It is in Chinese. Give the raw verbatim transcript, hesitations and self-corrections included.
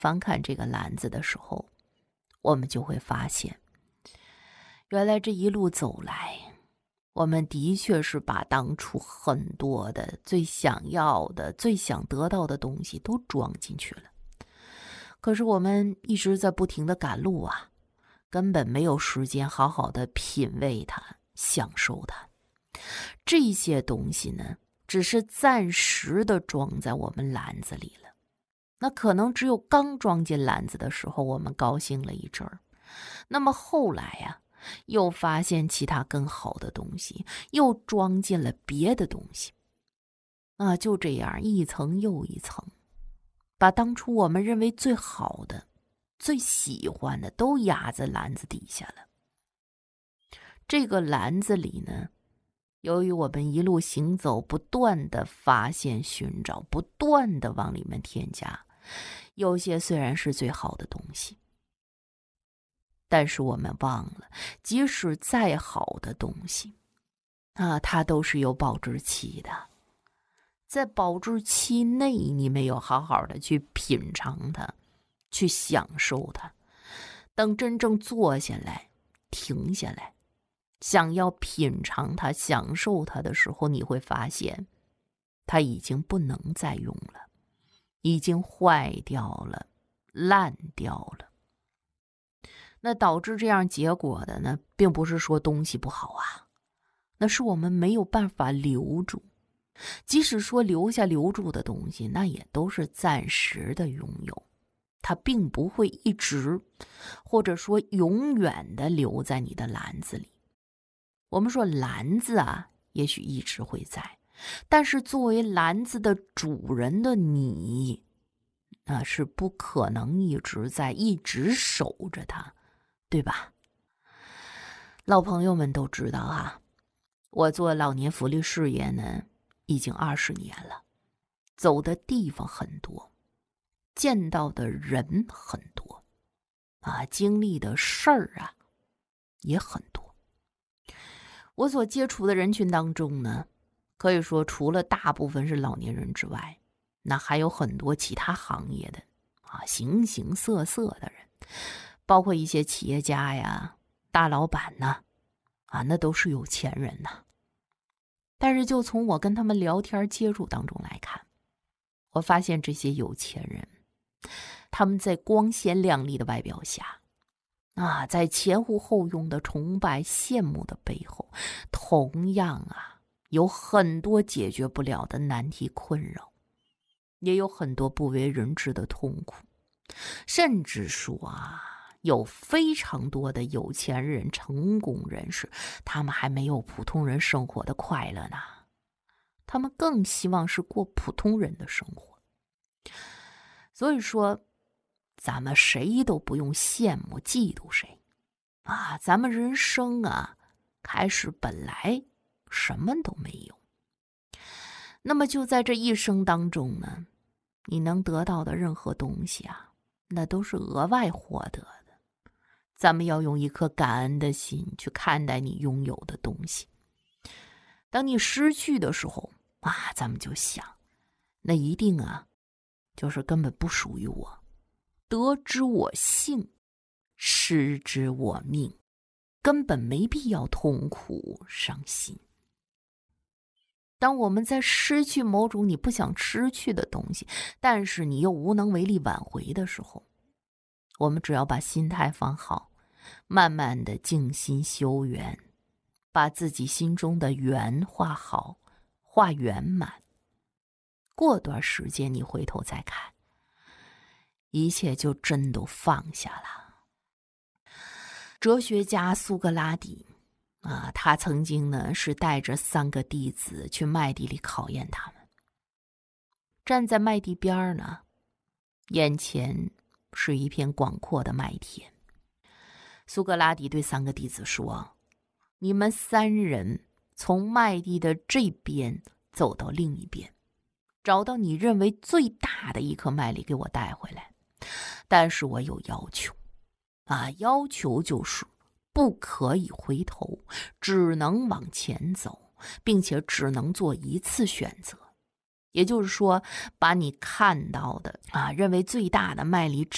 翻看这个篮子的时候，我们就会发现，原来这一路走来，我们的确是把当初很多的最想要的、最想得到的东西都装进去了。可是我们一直在不停的赶路啊，根本没有时间好好的品味它、享受它。这些东西呢，只是暂时的装在我们篮子里了。那可能只有刚装进篮子的时候，我们高兴了一阵儿。那么后来呀、啊，又发现其他更好的东西，又装进了别的东西。啊，就这样一层又一层，把当初我们认为最好的、最喜欢的都压在篮子底下了。这个篮子里呢，由于我们一路行走，不断的发现、寻找，不断的往里面添加，有些虽然是最好的东西，但是我们忘了，即使再好的东西啊，它都是有保质期的。在保质期内，你没有好好的去品尝它，去享受它，等真正坐下来、停下来，想要品尝它、享受它的时候，你会发现它已经不能再用了，已经坏掉了、烂掉了。那导致这样结果的呢，并不是说东西不好啊，那是我们没有办法留住。即使说留下留住的东西，那也都是暂时的拥有，它并不会一直或者说永远的留在你的篮子里。我们说篮子啊，也许一直会在，但是作为篮子的主人的你，那是不可能一直在，一直守着它，对吧？老朋友们都知道啊，我做老年福利事业呢，已经二十年了，走的地方很多，见到的人很多，啊，经历的事儿啊也很多。我所接触的人群当中呢，可以说除了大部分是老年人之外，那还有很多其他行业的啊，形形色色的人，包括一些企业家呀、大老板呐，啊，那都是有钱人呐。但是就从我跟他们聊天接触当中来看，我发现这些有钱人，他们在光鲜亮丽的外表下啊，在前呼后拥的崇拜羡慕的背后，同样啊，有很多解决不了的难题困扰，也有很多不为人知的痛苦，甚至说啊，有非常多的有钱人、成功人士，他们还没有普通人生活的快乐呢，他们更希望是过普通人的生活。所以说咱们谁都不用羡慕嫉妒谁啊，咱们人生啊，开始本来什么都没有。那么就在这一生当中呢，你能得到的任何东西啊，那都是额外获得的。咱们要用一颗感恩的心去看待你拥有的东西。当你失去的时候啊，咱们就想，那一定啊，就是根本不属于我。得之我幸，失之我命，根本没必要痛苦伤心。当我们在失去某种你不想失去的东西，但是你又无能为力挽回的时候，我们只要把心态放好，慢慢的静心修缘，把自己心中的缘画好，画圆满。过段时间你回头再看，一切就真都放下了。哲学家苏格拉底啊，他曾经呢是带着三个弟子去麦地里考验他们。站在麦地边呢，眼前是一片广阔的麦田。苏格拉底对三个弟子说：你们三人从麦地的这边走到另一边，找到你认为最大的一颗麦粒给我带回来。但是我有要求啊，要求就是不可以回头，只能往前走，并且只能做一次选择。也就是说，把你看到的啊，认为最大的麦粒